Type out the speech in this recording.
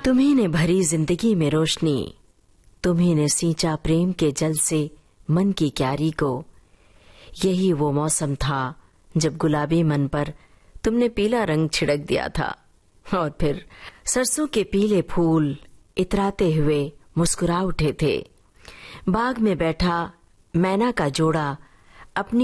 तुम्ही ने भरी जिंदगी में रोशनी, तुम्ही ने सींचा प्रेम के जल से मन की क्यारी को। यही वो मौसम था जब गुलाबी मन पर तुमने पीला रंग छिड़क दिया था, और फिर सरसों के पीले फूल इतराते हुए मुस्कुरा उठे थे। बाग में बैठा मैना का जोड़ा अपनी